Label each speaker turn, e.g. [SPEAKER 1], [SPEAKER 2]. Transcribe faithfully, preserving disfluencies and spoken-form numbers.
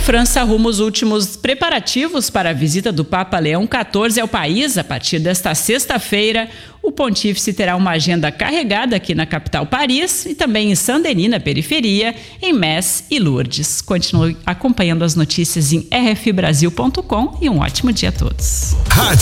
[SPEAKER 1] França arruma os últimos preparativos para a visita do Papa Leão quatorze ao país. A partir desta sexta-feira, o pontífice terá uma agenda carregada aqui na capital Paris e também em Saint-Denis, na periferia, em Metz e Lourdes. Continue acompanhando as notícias em r f brasil ponto com e um ótimo dia a todos.
[SPEAKER 2] Rádio